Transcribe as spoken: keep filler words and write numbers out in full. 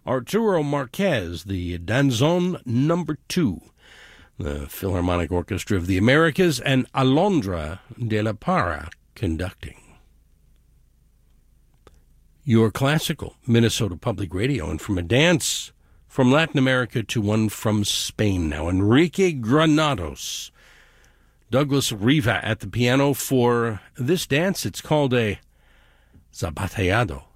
Arturo Marquez, the Danzón Number Two, the Philharmonic Orchestra of the Americas, and Alondra de la Parra conducting. Your classical Minnesota Public Radio, and from a dance from Latin America to one from Spain now, Enrique Granados. Douglas Riva at the piano for this dance. It's called a zapateado.